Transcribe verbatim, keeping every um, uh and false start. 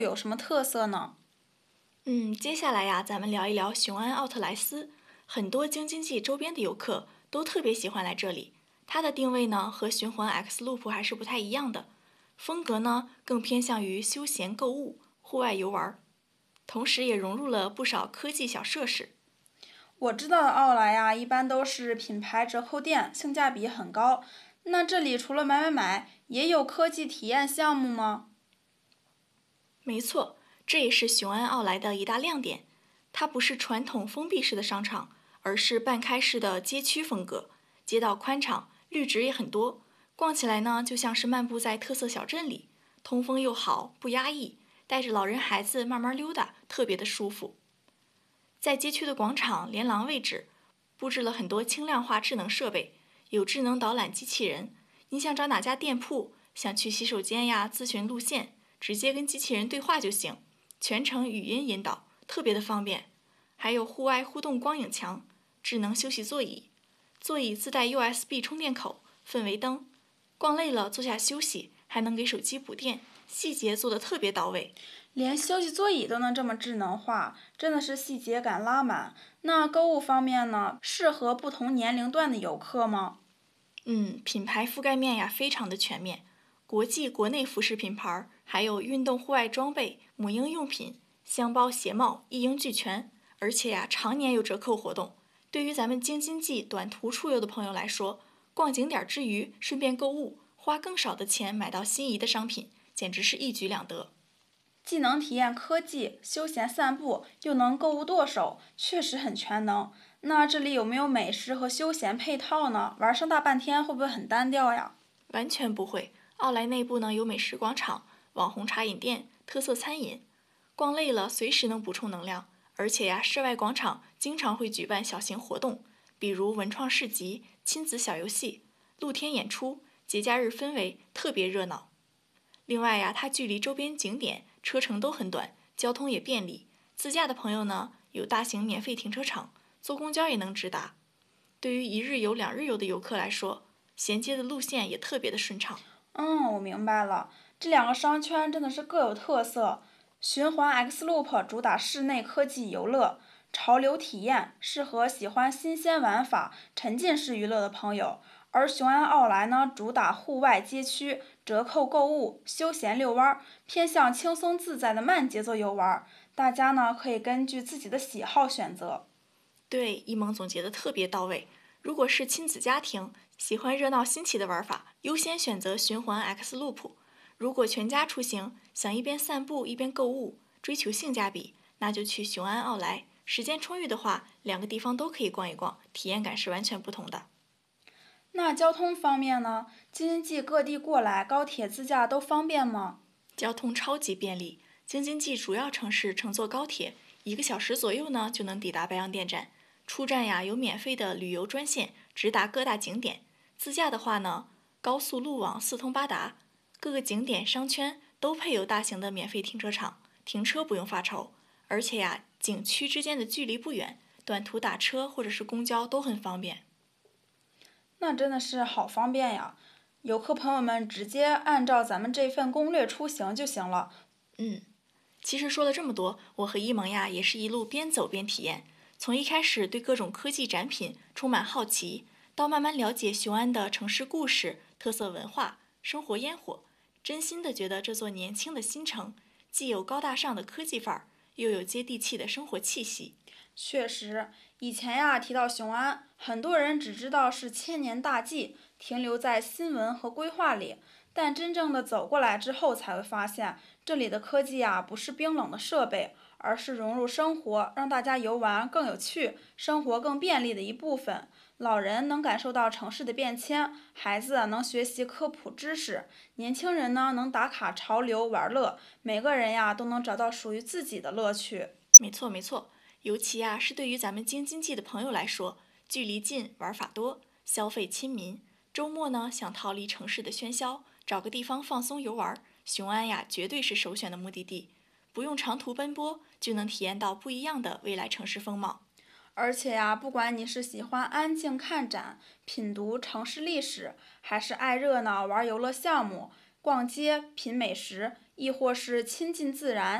有什么特色呢？ 嗯，接下来呀，咱们聊一聊雄安奥特莱斯。很多京津冀周边的游客都特别喜欢来这里。它的定位呢和循环 X Loop 还是不太一样的，风格呢更偏向于休闲购物、户外游玩，同时也融入了不少科技小设施。 我知道的奥莱呀，一般都是品牌折扣店，性价比很高。那这里除了买买买，也有科技体验项目吗？ 没错，这也是雄安奥莱的一大亮点。它不是传统封闭式的商场，而是半开式的街区风格，街道宽敞，绿植也很多。逛起来呢，就像是漫步在特色小镇里，通风又好，不压抑，带着老人孩子慢慢溜达，特别的舒服。在街区的广场连廊位置，布置了很多轻量化智能设备，有智能导览机器人。你想找哪家店铺，想去洗手间呀，咨询路线，直接跟机器人对话就行，全程语音引导，特别的方便。还有户外互动光影墙、智能休息座椅，座椅自带 U S B 充电口、氛围灯，逛累了坐下休息，还能给手机补电，细节做得特别到位。 连休息座椅都能这么智能化，真的是细节感拉满。那购物方面呢，适合不同年龄段的游客吗？ 嗯，品牌覆盖面呀非常的全面，国际国内服饰品牌，还有运动户外装备、母婴用品、箱包鞋帽一应俱全，而且呀常年有折扣活动。对于咱们京津冀短途出游的朋友来说，逛景点之余顺便购物，花更少的钱买到心仪的商品，简直是一举两得。 既能体验科技、休闲散步，又能购物剁手，确实很全能。那这里有没有美食和休闲配套呢？玩上大半天会不会很单调呀？ 完全不会。奥莱内部呢有美食广场、网红茶饮店、特色餐饮，逛累了随时能补充能量。而且呀，室外广场经常会举办小型活动，比如文创市集、亲子小游戏、露天演出，节假日氛围特别热闹。另外呀，它距离周边景点车程都很短，交通也便利。自驾的朋友呢，有大型免费停车场，坐公交也能直达。对于一日游、两日游的游客来说，衔接的路线也特别的顺畅。 嗯，我明白了，这两个商圈真的是各有特色。循环 X Loop 主打室内科技游乐，潮流体验适合喜欢新鲜玩法、沉浸式娱乐的朋友。而雄安奥莱呢，主打户外街区、折扣购物、休闲遛弯儿，偏向轻松自在的慢节奏游玩。大家呢可以根据自己的喜好选择。 对，一萌总结的特别到位。如果是亲子家庭，喜欢热闹新奇的玩法，优先选择循环 X Loop。如果全家出行，想一边散步一边购物，追求性价比，那就去雄安奥莱。时间充裕的话，两个地方都可以逛一逛，体验感是完全不同的。 那交通方面呢？京津冀各地过来，高铁自驾都方便吗？ 交通超级便利，京津冀主要城市乘坐高铁，一个小时左右呢就能抵达白洋淀站。出站呀有免费的旅游专线直达各大景点。自驾的话呢，高速路网四通八达，各个景点商圈都配有大型的免费停车场，停车不用发愁。而且呀，景区之间的距离不远，短途打车或者是公交都很方便。 那真的是好方便呀！游客朋友们直接按照咱们这份攻略出行就行了。 嗯，其实说了这么多，我和一萌呀也是一路边走边体验，从一开始对各种科技展品充满好奇，到慢慢了解雄安的城市故事、特色文化、生活烟火，真心的觉得这座年轻的新城既有高大上的科技范儿，又有接地气的生活气息。 确实，以前呀提到雄安，很多人只知道是千年大计，停留在新闻和规划里。但真正的走过来之后，才会发现这里的科技呀不是冰冷的设备，而是融入生活，让大家游玩更有趣、生活更便利的一部分。老人能感受到城市的变迁，孩子能学习科普知识，年轻人呢能打卡潮流玩乐，每个人呀都能找到属于自己的乐趣。 没错没错，尤其呀是对于咱们京津冀的朋友来说，距离近，玩法多，消费亲民。周末呢想逃离城市的喧嚣，找个地方放松游玩，雄安呀绝对是首选的目的地。不用长途奔波，就能体验到不一样的未来城市风貌。 而且呀，不管你是喜欢安静看展、品读城市历史，还是爱热闹玩游乐项目、逛街品美食， 亦或是亲近自然，